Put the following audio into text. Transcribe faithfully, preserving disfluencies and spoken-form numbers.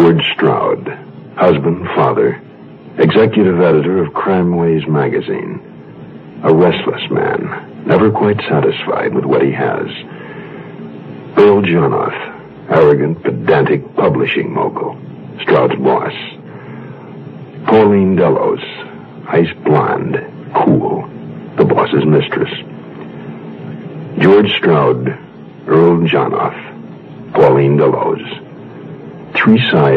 George Stroud, husband, father, executive editor of Crime Ways magazine. A restless man, never quite satisfied with what he has. Earl Jonoff, arrogant, pedantic publishing mogul, Stroud's boss. Pauline Delos, ice blonde, cool, the boss's mistress. George Stroud, Earl Jonoff, Pauline Delos. Three sides